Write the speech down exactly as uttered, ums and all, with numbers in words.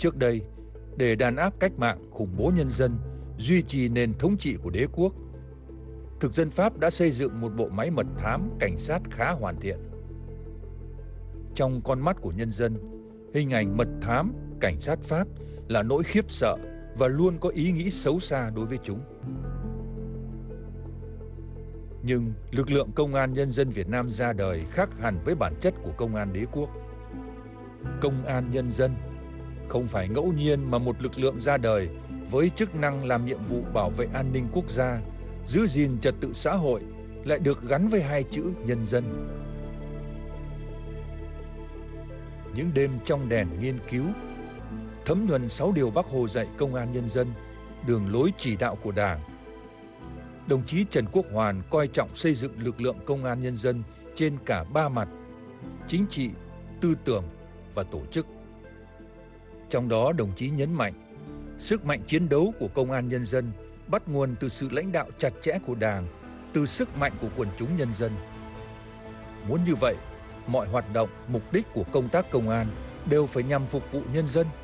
Trước đây, để đàn áp cách mạng, khủng bố nhân dân, duy trì nền thống trị của đế quốc, thực dân Pháp đã xây dựng một bộ máy mật thám cảnh sát khá hoàn thiện. Trong con mắt của nhân dân, hình ảnh mật thám cảnh sát Pháp là nỗi khiếp sợ và luôn có ý nghĩ xấu xa đối với chúng. Nhưng lực lượng công an nhân dân Việt Nam ra đời khác hẳn với bản chất của công an đế quốc. Công an nhân dân không phải ngẫu nhiên mà một lực lượng ra đời với chức năng làm nhiệm vụ bảo vệ an ninh quốc gia, giữ gìn trật tự xã hội lại được gắn với hai chữ nhân dân. Những đêm trong đèn nghiên cứu, thấm nhuần sáu điều Bác Hồ dạy công an nhân dân, đường lối chỉ đạo của Đảng, đồng chí Trần Quốc Hoàn coi trọng xây dựng lực lượng công an nhân dân trên cả ba mặt: chính trị, tư tưởng và tổ chức. Trong đó, đồng chí nhấn mạnh, sức mạnh chiến đấu của công an nhân dân bắt nguồn từ sự lãnh đạo chặt chẽ của Đảng, từ sức mạnh của quần chúng nhân dân. Muốn như vậy, mọi hoạt động, mục đích của công tác công an đều phải nhằm phục vụ nhân dân,